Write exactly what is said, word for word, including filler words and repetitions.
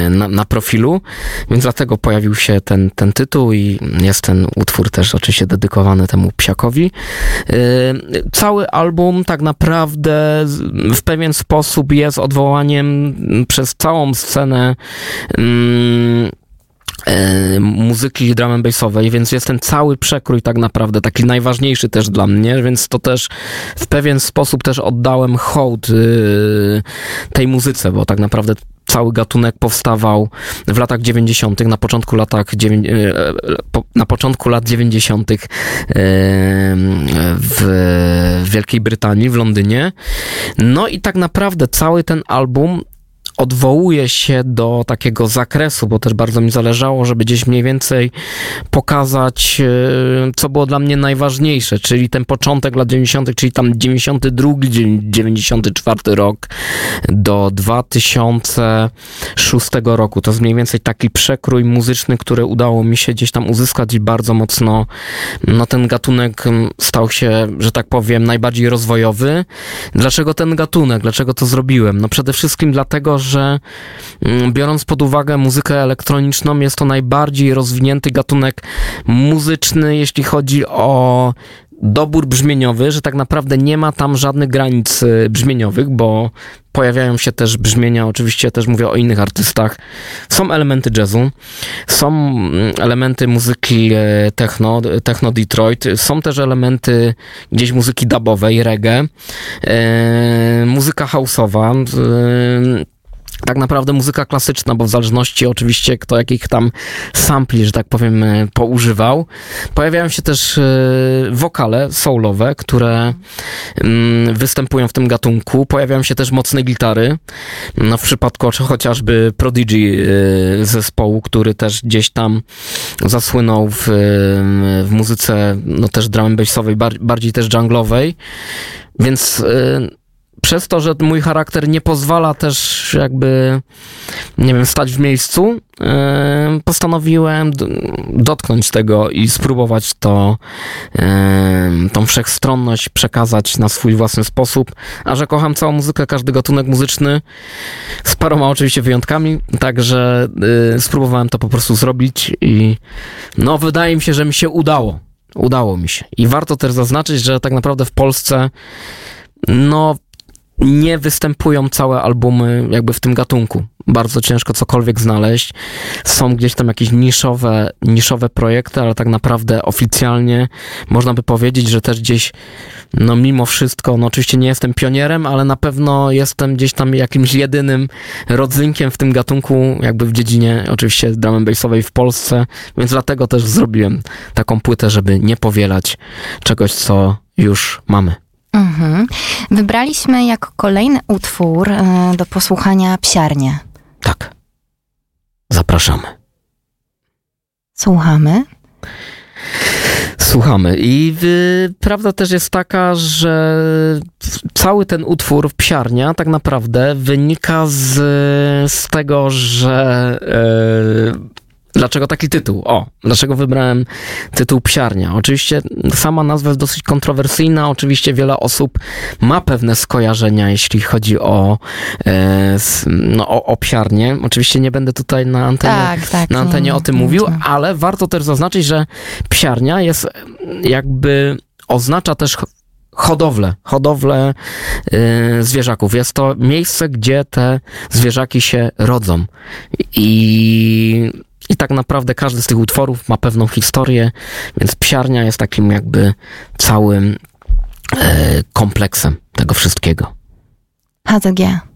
na, na profilu, więc dlatego pojawił się ten, ten tytuł i jest ten utwór też oczywiście dedykowany temu psiakowi. Cały album tak naprawdę w pewien sposób jest odwołaniem przez całą scenę muzyki drum and bassowej, więc jest ten cały przekrój tak naprawdę taki najważniejszy też dla mnie, więc to też w pewien sposób też oddałem hołd tej muzyce, bo tak naprawdę cały gatunek powstawał w latach dziewięćdziesiątych, na początku latach na początku lat dziewięćdziesiątych w Wielkiej Brytanii, w Londynie. No i tak naprawdę cały ten album odwołuje się do takiego zakresu, bo też bardzo mi zależało, żeby gdzieś mniej więcej pokazać, co było dla mnie najważniejsze, czyli ten początek lat dziewięćdziesiątych, czyli tam dziewięćdziesiąty drugi, dziewięćdziesiąty czwarty rok do dwa tysiące szóstego roku. To jest mniej więcej taki przekrój muzyczny, który udało mi się gdzieś tam uzyskać i bardzo mocno no ten gatunek stał się, że tak powiem, najbardziej rozwojowy. Dlaczego ten gatunek? Dlaczego to zrobiłem? No przede wszystkim dlatego, że że biorąc pod uwagę muzykę elektroniczną, jest to najbardziej rozwinięty gatunek muzyczny, jeśli chodzi o dobór brzmieniowy, że tak naprawdę nie ma tam żadnych granic brzmieniowych, bo pojawiają się też brzmienia, oczywiście też mówię o innych artystach. Są elementy jazzu, są elementy muzyki techno, techno Detroit, są też elementy gdzieś muzyki dubowej, reggae, e, muzyka house'owa, e, tak naprawdę muzyka klasyczna, bo w zależności oczywiście kto jakich tam sampli, że tak powiem, poużywał. Pojawiają się też wokale soulowe, które występują w tym gatunku. Pojawiają się też mocne gitary. No w przypadku chociażby Prodigy zespołu, który też gdzieś tam zasłynął w, w muzyce no też drum and bassowej, bardziej też junglowej. Więc przez to, że mój charakter nie pozwala też jakby, nie wiem, stać w miejscu, yy, postanowiłem d- dotknąć tego i spróbować to, yy, tą wszechstronność przekazać na swój własny sposób. A że kocham całą muzykę, każdy gatunek muzyczny, z paroma oczywiście wyjątkami, także yy, spróbowałem to po prostu zrobić i no wydaje mi się, że mi się udało. Udało mi się. I warto też zaznaczyć, że tak naprawdę w Polsce no nie występują całe albumy jakby w tym gatunku. Bardzo ciężko cokolwiek znaleźć. Są gdzieś tam jakieś niszowe, niszowe projekty, ale tak naprawdę oficjalnie można by powiedzieć, że też gdzieś, no mimo wszystko, no oczywiście nie jestem pionierem, ale na pewno jestem gdzieś tam jakimś jedynym rodzynkiem w tym gatunku, jakby w dziedzinie oczywiście drum and bassowej w Polsce, więc dlatego też zrobiłem taką płytę, żeby nie powielać czegoś, co już mamy. Mhm. Wybraliśmy jako kolejny utwór y, do posłuchania Psiarnię. Tak. Zapraszamy. Słuchamy. Słuchamy. I y, prawda też jest taka, że cały ten utwór Psiarnia tak naprawdę wynika z, z tego, że y, dlaczego taki tytuł? O, dlaczego wybrałem tytuł Psiarnia? Oczywiście sama nazwa jest dosyć kontrowersyjna, oczywiście wiele osób ma pewne skojarzenia, jeśli chodzi o, e, no, o, o psiarnię. Oczywiście nie będę tutaj na antenie, tak, tak, na antenie o tym nie, mówił, nie. ale warto też zaznaczyć, że psiarnia jest jakby, oznacza też hodowlę, hodowlę y, zwierzaków. Jest to miejsce, gdzie te zwierzaki się rodzą. I I tak naprawdę każdy z tych utworów ma pewną historię, więc Psiarnia jest takim jakby całym e, kompleksem tego wszystkiego. H Z G.